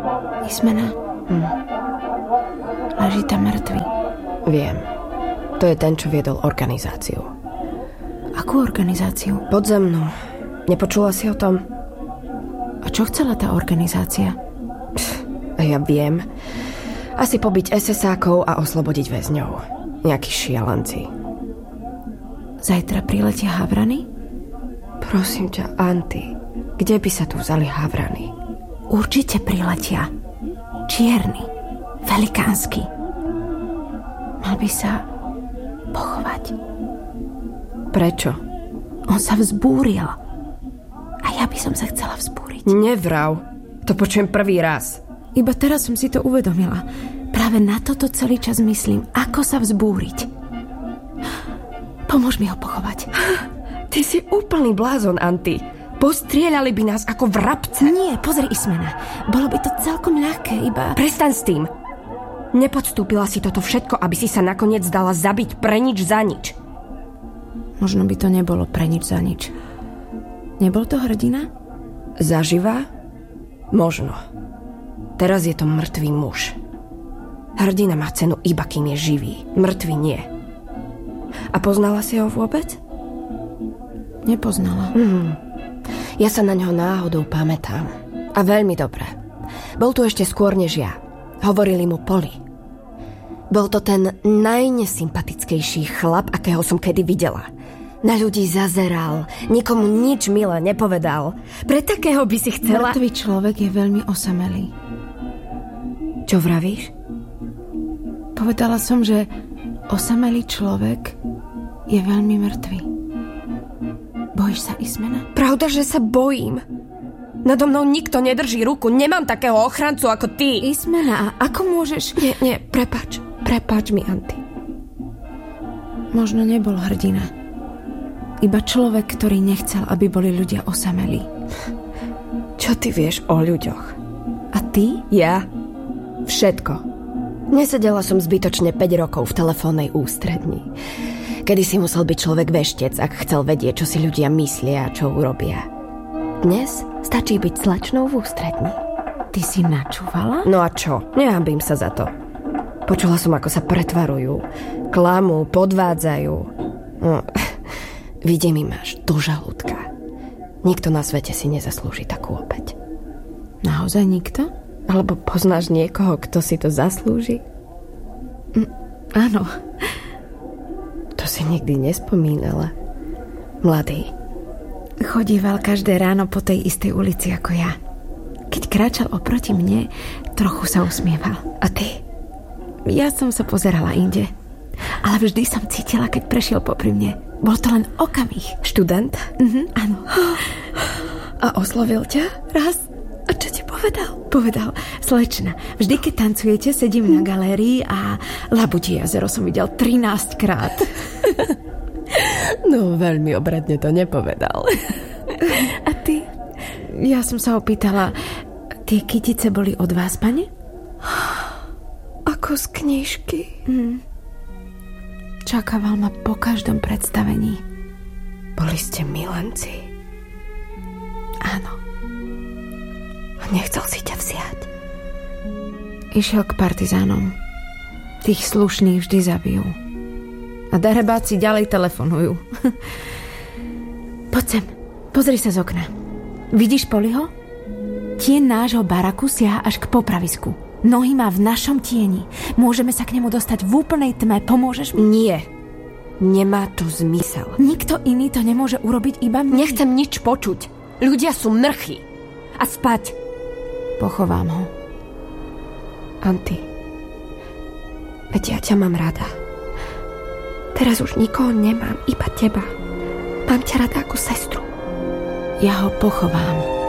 Ismena. Leží tam mŕtvy. Viem. To je ten, čo viedol organizáciu. Akú organizáciu? Podzemnú. Nepočula si o tom? A čo chcela tá organizácia? Ja viem. Asi pobiť SS-ákov a oslobodiť väzňov. Nejakí šialenci. Zajtra priletia havrany? Prosím ťa, Anty, kde by sa tu vzali havrany? Určite priletia. Čierny. Velikánsky. Mal by sa pochovať. Prečo? On sa vzbúril. A ja by som sa chcela vzbúriť. Nevrav. To počujem prvý raz. Iba teraz som si to uvedomila. Práve na toto celý čas myslím, ako sa vzbúriť. Pomôž mi ho pochovať. Ty si úplný blázon, Anty. Postrieľali by nás ako vrabce. Nie, pozri, Ismena. Bolo by to celkom ľahké, iba... Prestaň s tým. Nepodstúpila si toto všetko, aby si sa nakoniec dala zabiť pre nič za nič. Možno by to nebolo pre nič za nič. Nebol to hrdina? Zaživa? Možno. Teraz je to mŕtvý muž. Hrdina má cenu iba kým je živý. Mŕtvý nie. A poznala si ho vôbec? Nepoznala. Ja sa na ňo náhodou pamätám. A veľmi dobre. Bol tu ešte skôr než ja. Hovorili mu Poli. Bol to ten najnesympatickejší chlap, akého som kedy videla. Na ľudí zazeral, nikomu nič milé nepovedal. Pre takého by si chcela... Mŕtvý človek je veľmi osamelý. Čo vravíš? Povedala som, že osamelý človek je veľmi mŕtvý. Bojíš sa, Ismena? Pravda, že sa bojím. Nado mnou nikto nedrží ruku. Nemám takého ochrancu ako ty. Ismena, a ako môžeš... Nie, prepáč. Prepáč mi, Anty. Možno nebol hrdina. Iba človek, ktorý nechcel, aby boli ľudia osamelí. Čo ty vieš o ľuďoch? A ty? Ja? Všetko. Nesedela som zbytočne 5 rokov v telefónnej ústredni. Kedy si musel byť človek veštec, ak chcel vedieť, čo si ľudia myslia a čo urobia. Dnes stačí byť slečnou v ústredni. Ty si načúvala? No a čo? Nehanbím sa za to. Počula som, ako sa pretvarujú. Klamú, podvádzajú. No, vidím im až do žalúdka. Nikto na svete si nezaslúži takú opäť. Naozaj nikto? Alebo poznáš niekoho, kto si to zaslúži? Áno. To si nikdy nespomínala. Mladý. Chodíval každé ráno po tej istej ulici ako ja. Keď kráčal oproti mne, trochu sa usmieval. A ty? Ja som sa pozerala inde. Ale vždy som cítila, keď prešiel popri mne. Bol to len okamih. Študent? Áno. A oslovil ťa? Raz. A čo ti povedal? Povedal, slečna, vždy keď tancujete, sedím na galérii a Labudí jazero som videl 13 krát. No, veľmi obratne to nepovedal. A ty? Ja som sa opýtala, tie kytice boli od vás, pane? Ako z knižky. Čakával ma po každom predstavení. Boli ste milenci? Áno. A nechcel si ťa vziať? Išiel k partizánom. Tých slušných vždy zabijú. A darebáci ďalej telefonujú. Poď sem, pozri sa z okna. Vidíš Poliho? Tieň nášho baraku siaha až k popravisku. Nohy má v našom tieni. Môžeme sa k nemu dostať v úplnej tme. Pomôžeš mi? Nie. Nemá to zmysel. Nikto iný to nemôže urobiť, iba my. Nechcem nič počuť. Ľudia sú mrchy. A spať. Pochovám ho. Anty, veď ja ťa mám rada. Teraz už nikoho nemám, iba teba. Mám ťa rada ako sestru. Ja ho pochovám.